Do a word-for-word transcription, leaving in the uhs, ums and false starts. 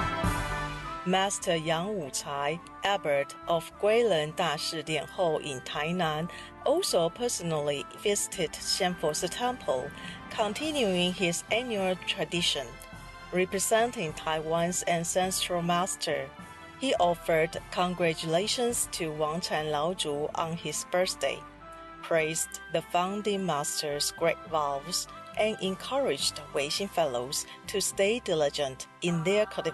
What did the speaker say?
Master Yang Wucai, abbot of Guilin Dashi Dianhou in Tainan, also personally visited Xianfosi Temple, continuing his annual tradition. Representing Taiwan's ancestral master, he offered congratulations to Wangchan Laozhu on his birthday, praised the founding master's great vows, and encouraged Weixin fellows to stay diligent in their cultivation.